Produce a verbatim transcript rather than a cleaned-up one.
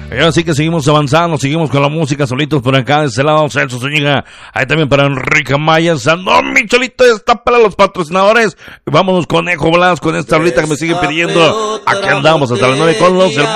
Y así que seguimos avanzando, seguimos con la música solitos por acá de este lado. Celso Zúñiga, ahí también para Enrique Maya. No, mi cholito, está para los patrocinadores. Vámonos, Conejo Blas, con esta rolita que me siguen pidiendo. Aquí andamos hasta las nueve con los hermanos.